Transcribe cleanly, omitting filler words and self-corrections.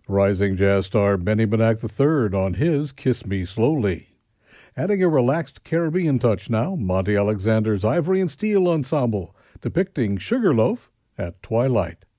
Rising jazz star Benny Benack III on his Kiss Me Slowly. Adding a relaxed Caribbean touch now, Monty Alexander's Ivory and Steel Ensemble, depicting Sugarloaf at Twilight.